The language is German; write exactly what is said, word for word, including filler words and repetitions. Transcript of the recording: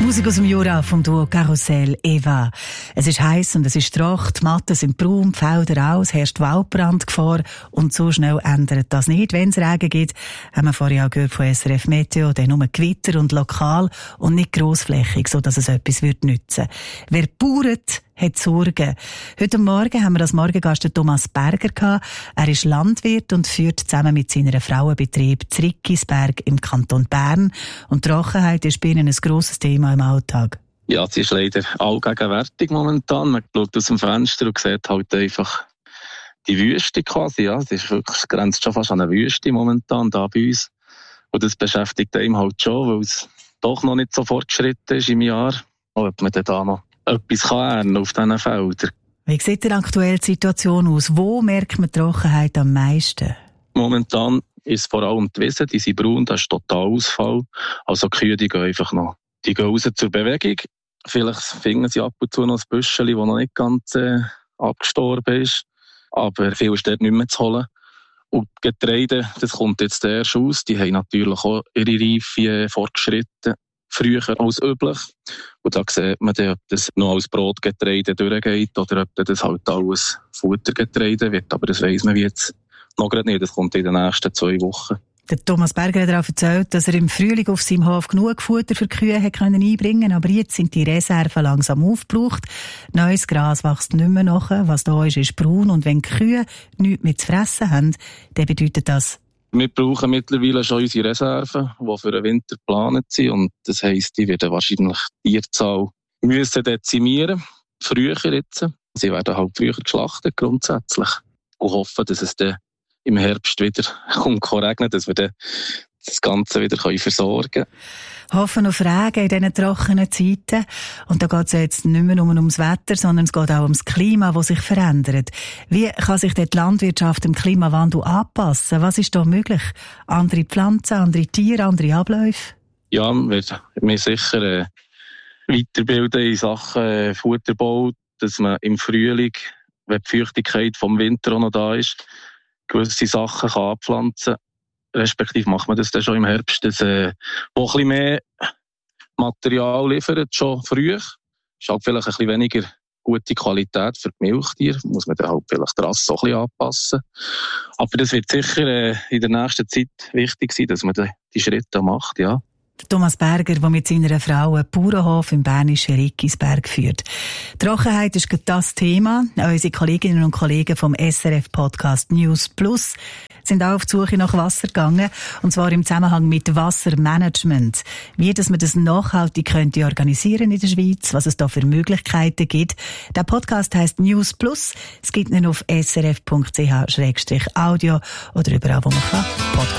Musik aus dem Jura vom Duo Karussell Eva. Es ist heiß und es ist trocken, die Matten sind braun, die Felder aus, herrscht Waldbrandgefahr und so schnell ändert das nicht. Wenn es Regen gibt, haben wir vorhin auch gehört von S R F Meteo, dann nur Gewitter und lokal und nicht grossflächig, sodass es etwas wird nützen. Wer bauert, hat Sorgen. Heute Morgen haben wir als Morgengast Thomas Berger gehabt. Er ist Landwirt und führt zusammen mit seiner Frau einen Betrieb in Rickisberg im Kanton Bern. Und Trockenheit ist bei ihnen ein grosses Thema im Alltag. Ja, sie ist leider allgegenwärtig momentan. Man schaut aus dem Fenster und sieht halt einfach die Wüste quasi. Ja, es ist wirklich, es grenzt schon fast an eine Wüste momentan da bei uns. Und das beschäftigt einem halt schon, weil es doch noch nicht so fortgeschritten ist im Jahr. Ob man dann da noch etwas kann auf diesen Feldern. Wie sieht die aktuelle Situation aus? Wo merkt man die Trockenheit am meisten? Momentan ist vor allem die Wiesen, die sind braun, das ist total Ausfall. Also die Kühe, die gehen einfach noch, die gehen raus zur Bewegung. Vielleicht finden sie ab und zu noch ein Büschel, das noch nicht ganz äh, abgestorben ist. Aber viel ist dort nicht mehr zu holen. Und die Getreide, das kommt jetzt erst aus, die haben natürlich auch ihre Reife fortgeschritten. Früher als üblich. Und da sieht man dann, ob das noch als Brotgetreide durchgeht oder ob das halt alles Futtergetreide wird. Aber das weiss man jetzt noch gerade nicht. Das kommt in den nächsten zwei Wochen. Der Thomas Berger hat darauf erzählt, dass er im Frühling auf seinem Hof genug Futter für die Kühe hat können einbringen, aber jetzt sind die Reserven langsam aufgebraucht. Neues Gras wächst nicht mehr nach. Was da ist, ist braun. Und wenn die Kühe nichts mehr zu fressen haben, dann bedeutet das, wir brauchen mittlerweile schon unsere Reserven, die für den Winter geplant sind. Und das heisst, die werden wahrscheinlich die Tierzahl müssen dezimieren. Früher jetzt. Sie werden halt früher geschlachtet, grundsätzlich. Und hoffen, dass es dann im Herbst wieder kommt, regnen, dass wir dann das Ganze wieder versorgen können. Hoffen auf Regen in diesen trockenen Zeiten. Und da geht es jetzt nicht mehr nur ums Wetter, sondern es geht auch ums Klima, das sich verändert. Wie kann sich die Landwirtschaft dem Klimawandel anpassen? Was ist da möglich? Andere Pflanzen, andere Tiere, andere Abläufe? Ja, wir werden sicher äh, weiterbilden in Sachen äh, Futterbau, dass man im Frühling, wenn die Feuchtigkeit vom Winter auch noch da ist, gewisse Sachen kann abpflanzen kann. Respektive macht man das dann schon im Herbst, dass äh, wo ein bisschen mehr Material liefert, schon früh. Ist halt vielleicht ein bisschen weniger gute Qualität für die Milchtiere. Muss man dann halt vielleicht die Rasse auch ein bisschen anpassen. Aber das wird sicher äh, in der nächsten Zeit wichtig sein, dass man die, die Schritte macht, ja. Thomas Berger, der mit seiner Frau einen Bauernhof im bernischen Rickisberg führt. Trockenheit ist das Thema. Unsere Kolleginnen und Kollegen vom S R F-Podcast News Plus sind auch auf die Suche nach Wasser gegangen, und zwar im Zusammenhang mit Wassermanagement. Wie dass man das nachhaltig könnte organisieren in der Schweiz, was es da für Möglichkeiten gibt. Der Podcast heisst News Plus. Es gibt ihn auf s r f punkt c h slash audio oder überall, wo man kann. Podcast.